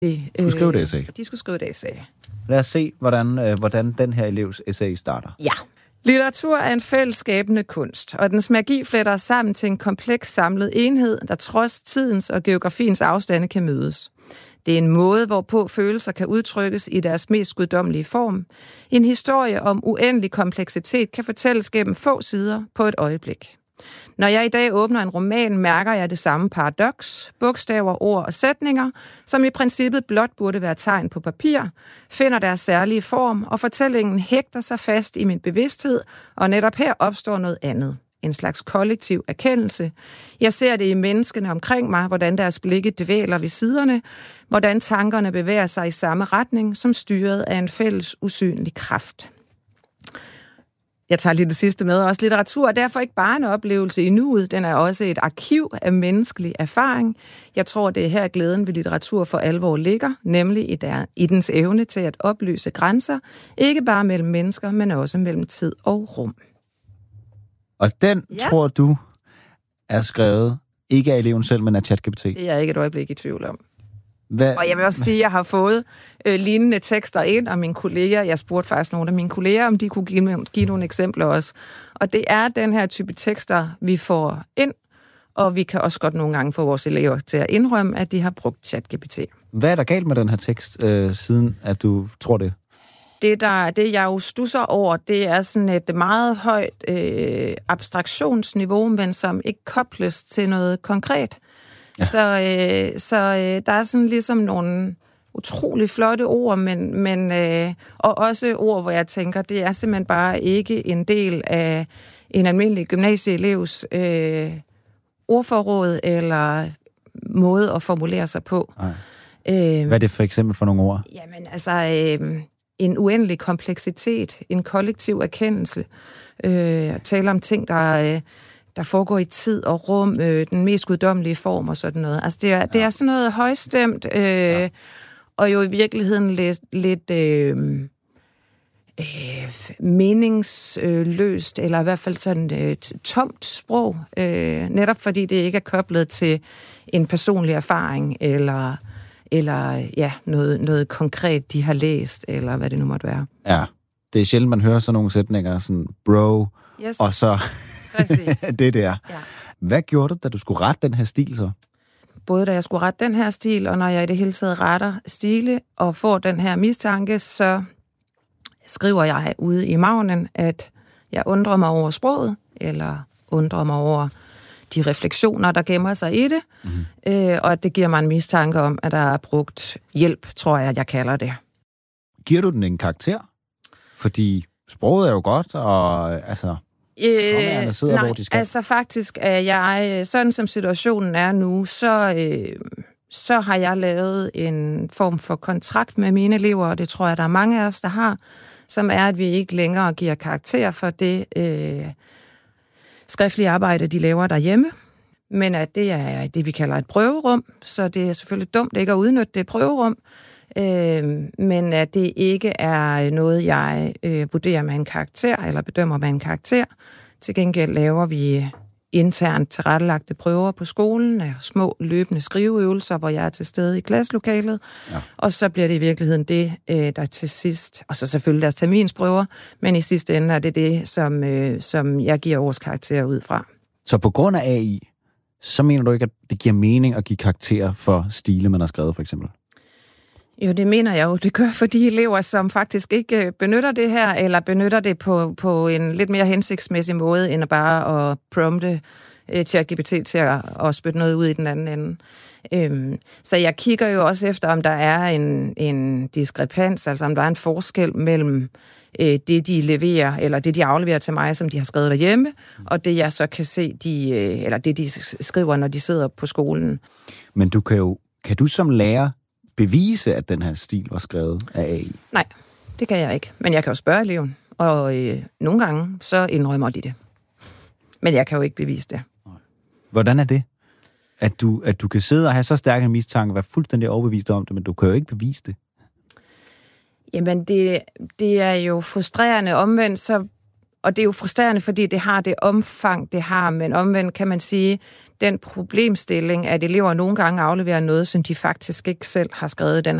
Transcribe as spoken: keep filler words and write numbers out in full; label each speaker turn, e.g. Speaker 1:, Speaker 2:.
Speaker 1: De skulle skrive et essay.
Speaker 2: De skulle skrive et essay.
Speaker 1: Lad os se, hvordan, øh, hvordan den her elevs essay starter.
Speaker 2: Ja. Litteratur er en fællesskabende kunst, og dens magi fletter sammen til en kompleks samlet enhed, der trods tidens og geografiens afstande kan mødes. Det er en måde, hvorpå følelser kan udtrykkes i deres mest guddommelige form. En historie om uendelig kompleksitet kan fortælles gennem få sider på et øjeblik. Når jeg i dag åbner en roman, mærker jeg det samme paradoks, bogstaver, ord og sætninger, som i princippet blot burde være tegn på papir, finder deres særlige form, og fortællingen hægter sig fast i min bevidsthed, og netop her opstår noget andet. En slags kollektiv erkendelse. Jeg ser det i menneskene omkring mig, hvordan deres blikke dvæler ved siderne, hvordan tankerne bevæger sig i samme retning, som styret af en fælles usynlig kraft. Jeg tager lige det sidste med. Også litteratur er derfor ikke bare en oplevelse i nuet, den er også et arkiv af menneskelig erfaring. Jeg tror, det er her glæden ved litteratur for alvor ligger, nemlig i, der, i dens evne til at oplyse grænser, ikke bare mellem mennesker, men også mellem tid og rum.
Speaker 1: Og den,
Speaker 2: ja.
Speaker 1: tror du, er skrevet ikke af eleven selv, men af ChatGPT?
Speaker 2: Det er jeg ikke et øjeblik i tvivl om.
Speaker 1: Hvad?
Speaker 2: Og jeg vil også sige, at jeg har fået øh, lignende tekster ind af mine kolleger. Jeg spurgte faktisk nogle af mine kolleger, om de kunne give, give nogle eksempler også. Og det er den her type tekster, vi får ind, og vi kan også godt nogle gange få vores elever til at indrømme, at de har brugt ChatGPT.
Speaker 1: Hvad er der galt med den her tekst, øh, siden at du tror det?
Speaker 2: Det, der, det, jeg jo stusser over, det er sådan et meget højt øh, abstraktionsniveau, men som ikke kobles til noget konkret. Ja. Så, øh, så øh, der er sådan ligesom nogle utrolig flotte ord, men, men øh, og også ord, hvor jeg tænker, det er simpelthen bare ikke en del af en almindelig gymnasieelevs øh, ordforråd eller måde at formulere sig på.
Speaker 1: Øh, Hvad er det for eksempel for nogle ord?
Speaker 2: Jamen altså, øh, en uendelig kompleksitet, en kollektiv erkendelse, øh, tale om ting, der... Øh, der foregår i tid og rum, øh, den mest guddommelige form og sådan noget. Altså, det er, ja. det er sådan noget højstemt, øh, ja. og jo i virkeligheden lidt, lidt øh, øh, meningsløst, eller i hvert fald sådan et øh, tomt sprog, øh, netop fordi det ikke er koblet til en personlig erfaring, eller, eller ja, noget, noget konkret, de har læst, eller hvad det nu måtte være.
Speaker 1: Ja, det er sjældent, man hører sådan nogle sætninger, sådan bro, yes. og så... det der. Ja. Hvad gjorde du, da du skulle rette den her stil så?
Speaker 2: Både da jeg skulle rette den her stil, og når jeg i det hele taget retter stile og får den her mistanke, så skriver jeg ude i magnen, at jeg undrer mig over sproget, eller undrer mig over de refleksioner, der gemmer sig i det, mm-hmm. øh, og at det giver mig en mistanke om, at der er brugt hjælp, tror jeg, at jeg kalder det.
Speaker 1: Giver du den en karakter? Fordi sproget er jo godt, og altså...
Speaker 2: Øh,
Speaker 1: sidder,
Speaker 2: nej,
Speaker 1: hvor de skal.
Speaker 2: altså faktisk er jeg, sådan som situationen er nu, så, øh, så har jeg lavet en form for kontrakt med mine elever, og det tror jeg, der er mange af os, der har, som er, at vi ikke længere giver karakter for det øh, skriftlige arbejde, de laver derhjemme, men at det er det, vi kalder et prøverum, så det er selvfølgelig dumt ikke at udnytte det prøverum, Øh, men at det ikke er noget, jeg øh, vurderer med en karakter, eller bedømmer med en karakter. Til gengæld laver vi internt tilrettelagte prøver på skolen, små løbende skriveøvelser, hvor jeg er til stede i klasselokalet, ja. Og så bliver det i virkeligheden det, øh, der til sidst, og så selvfølgelig deres terminsprøver, men i sidste ende er det det, som, øh, som jeg giver årskarakterer ud fra.
Speaker 1: Så på grund af A I, så mener du ikke, at det giver mening at give karakterer for stile, man har skrevet, for eksempel?
Speaker 2: Jo, det mener jeg jo. Det gør for de elever, som faktisk ikke benytter det her, eller benytter det på, på en lidt mere hensigtsmæssig måde, end at bare at prompte uh, ChatGPT til at, at spytte noget ud i den anden ende. Um, så jeg kigger jo også efter, om der er en, en diskrepans, altså om der er en forskel mellem uh, det, de leverer, eller det, de afleverer til mig, som de har skrevet derhjemme, og det, jeg så kan se, de, uh, eller det, de skriver, når de sidder på skolen.
Speaker 1: Men du kan jo, kan du som lærer bevise, at den her stil var skrevet af A I?
Speaker 2: Nej, det kan jeg ikke. Men jeg kan jo spørge eleven, og øh, nogle gange, så indrømmer de det. Men jeg kan jo ikke bevise det.
Speaker 1: Hvordan er det? At du, at du kan sidde og have så stærk en mistanke, og være fuldstændig overbevist om det, men du kan jo ikke bevise det.
Speaker 2: Jamen, det, det er jo frustrerende. Omvendt, så og det er jo frustrerende, fordi det har det omfang, det har, men omvendt kan man sige, den problemstilling, at elever nogle gange afleverer noget, som de faktisk ikke selv har skrevet, den